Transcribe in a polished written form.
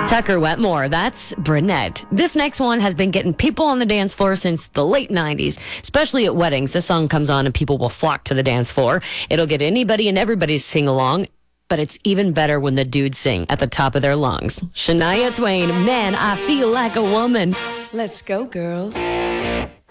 Tucker Wetmore, that's Brunette. This next one has been getting people on the dance floor since the late 90s, especially at weddings. This song comes on and people will flock to the dance floor. It'll get anybody and everybody to sing along, but it's even better when the dudes sing at the top of their lungs. Shania Twain, Man, I Feel Like a Woman. Let's go, girls.